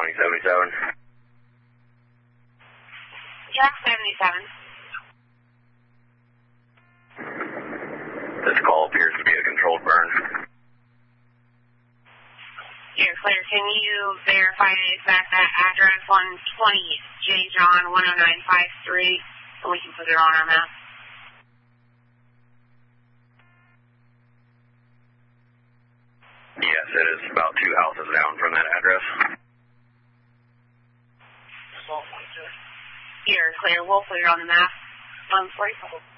2077. Jack 77. This call appears to be a controlled burn. You're clear. Can you verify the exact address 120 J. John 10953, and we can put it on our map? Yes, it is about 2 houses down from that address. You're clear. We'll put it on the map. 140.